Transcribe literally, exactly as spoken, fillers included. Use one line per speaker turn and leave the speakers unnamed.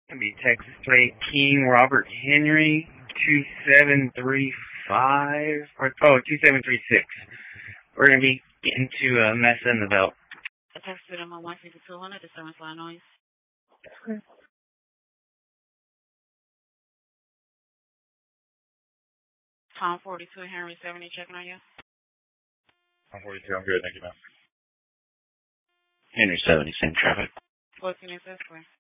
Gonna be Texas plate King Robert Henry two seven three five or oh two seven three six. We're gonna be getting to uh, mess in the belt.
I texted him on one fifty two hundred. The seventh line noise.
Okay.
Tom forty two Henry seventy checking on you.
Tom forty two. I'm good. Thank you, man.
Henry seventy, same traffic.
What's in this way?